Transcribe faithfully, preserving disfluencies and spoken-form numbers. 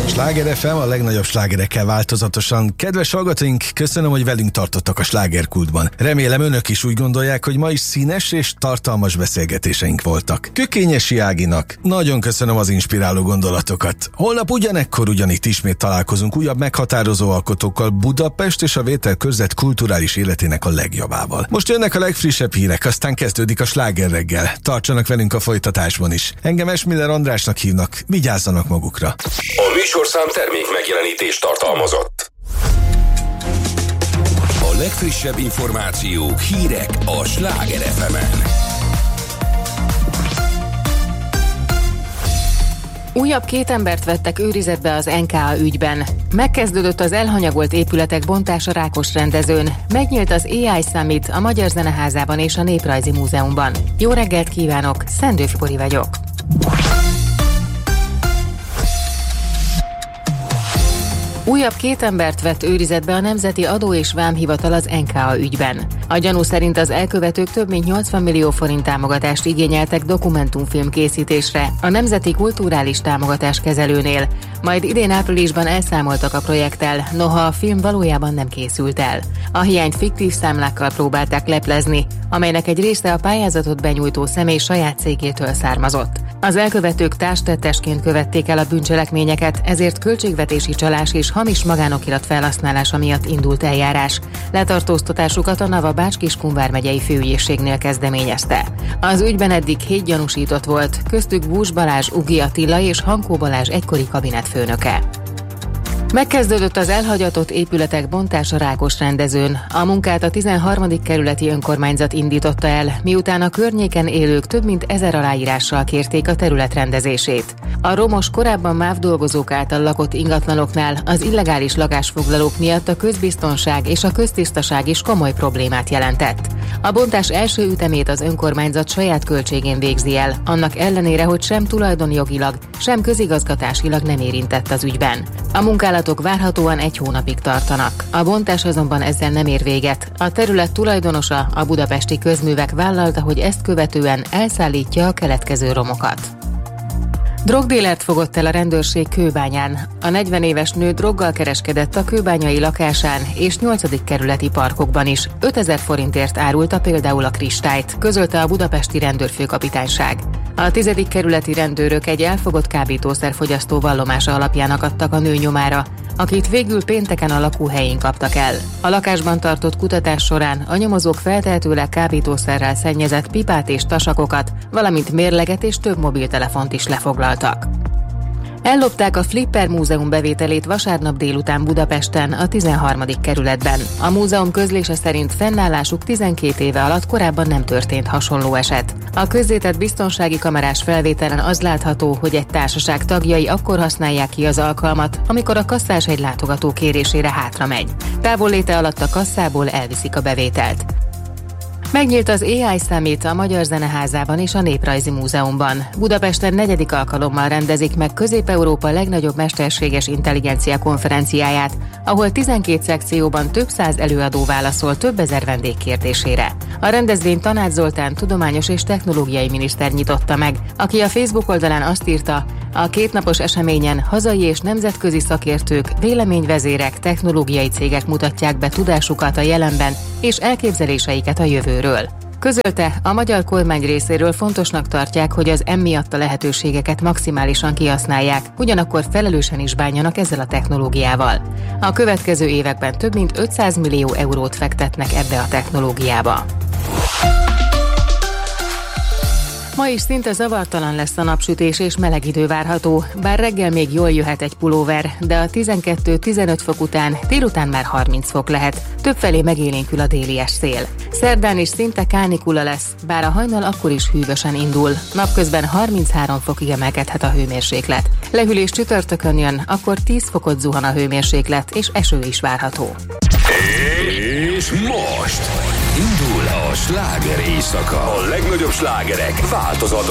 Sláger ef em, a legnagyobb slágerekkel változatosan. Kedves hallgatóink, köszönöm, hogy velünk tartottak a slágerkultban. Remélem önök is úgy gondolják, hogy ma is színes és tartalmas beszélgetéseink voltak. Kökényesi Áginak nagyon köszönöm az inspiráló gondolatokat. Holnap ugyanekkor ugyanitt ismét találkozunk újabb meghatározó alkotókkal, Budapest és a Vételkörzet kulturális életének a legjobbával. Most jönnek a legfrissebb hírek, aztán kezdődik a Sláger reggel. Tartsanak velünk a folytatásban is. Engem Esmiller Andrásnak hívnak, vigyázzanak magukra. A műsorszám termék megjelenítést tartalmazott. A legfrissebb információk, hírek a Sláger ef emen. Újabb két embert vettek őrizetbe az en ká á ügyben. Megkezdődött az elhanyagolt épületek bontása Rákosrendezőn. Megnyílt az á i Summit a Magyar Zeneházában és a Néprajzi Múzeumban. Jó reggelt kívánok, Szendős Pori vagyok. Újabb két embert vett őrizetbe a Nemzeti Adó és Vámhivatal az en ká á ügyben. A gyanú szerint az elkövetők több mint nyolcvan millió forint támogatást igényeltek dokumentumfilm készítésre a Nemzeti Kulturális Támogatás Kezelőnél, majd idén áprilisban elszámoltak a projekttel, noha a film valójában nem készült el. A hiányt fiktív számlákkal próbálták leplezni, amelynek egy része a pályázatot benyújtó személy saját cégétől származott. Az elkövetők társtettesként követték el a bűncselekményeket, ezért költségvetési csalás és hamis magánokirat felhasználása miatt indult eljárás. Letartóztatásukat a Nava Bács-Kiskun vármegyei főügyészségnél kezdeményezte. Az ügyben eddig hét gyanúsított volt, köztük Bús Balázs, Ugi Attila és Hankó Balázs egykori kabinetfőnöke. Megkezdődött az elhagyatott épületek bontása Rákosrendezőn. A munkát a tizenharmadik kerületi önkormányzat indította el, miután a környéken élők több mint ezer aláírással kérték a terület rendezését. A romos, korábban MÁV dolgozók által lakott ingatlanoknál az illegális lakásfoglalók miatt a közbiztonság és a köztisztaság is komoly problémát jelentett. A bontás első ütemét az önkormányzat saját költségén végzi el, annak ellenére, hogy sem tulajdonjogilag, sem közigazgatásilag nem érintett az ügyben. A munkálatok várhatóan egy hónapig tartanak. A bontás azonban ezzel nem ér véget. A terület tulajdonosa, a Budapesti Közművek vállalta, hogy ezt követően elszállítja a keletkező romokat. Drogdílert fogott el a rendőrség Kőbányán. A negyven éves nő droggal kereskedett a kőbányai lakásán és nyolcadik kerületi parkokban is. ötezer forintért árulta például a kristályt, közölte a budapesti rendőrfőkapitányság. A tizedik kerületi rendőrök egy elfogott kábítószerfogyasztó vallomása alapján akadtak a nő nyomára, akit végül pénteken a lakóhelyén kaptak el. A lakásban tartott kutatás során a nyomozók feltehetőleg kábítószerrel szennyezett pipát és tasakokat, valamint mérleget és több mobiltelefont is lefoglaltak. Ellopták a Flipper Múzeum bevételét vasárnap délután Budapesten, a tizenharmadik kerületben. A múzeum közlése szerint fennállásuk tizenkét éve alatt korábban nem történt hasonló eset. A közzétett biztonsági kamerás felvételen az látható, hogy egy társaság tagjai akkor használják ki az alkalmat, amikor a kasszás egy látogató kérésére hátra megy. Távolléte alatt a kasszából elviszik a bevételt. Megnyílt az á i Summit a Magyar Zeneházában és a Néprajzi Múzeumban. Budapesten negyedik alkalommal rendezik meg Közép-Európa legnagyobb mesterséges intelligencia konferenciáját, ahol tizenkét szekcióban több száz előadó válaszol több ezer vendég kérdésére. A rendezvényt Tanács Zoltán tudományos és technológiai miniszter nyitotta meg, aki a Facebook oldalán azt írta, a kétnapos eseményen hazai és nemzetközi szakértők, véleményvezérek, technológiai cégek mutatják be tudásukat a jelenben és elképzeléseiket a jövőről. Közölte, a magyar kormány részéről fontosnak tartják, hogy az emiatt a lehetőségeket maximálisan kihasználják, ugyanakkor felelősen is bánjanak ezzel a technológiával. A következő években több mint ötszáz millió eurót fektetnek ebbe a technológiába. Ma is szinte zavartalan lesz a napsütés és meleg idő várható, bár reggel még jól jöhet egy pulóver, de a tizenkettő-tizenöt fok után délután már harminc fok lehet, többfelé megélénkül a délies szél. Szerdán is szinte kánikula lesz, bár a hajnal akkor is hűvösen indul, napközben harminchárom fokig emelkedhet a hőmérséklet. Lehűlés csütörtökön jön, akkor tíz fokot zuhan a hőmérséklet, és eső is várható. És most indul a sláger éjszaka. A legnagyobb slágerek változatban.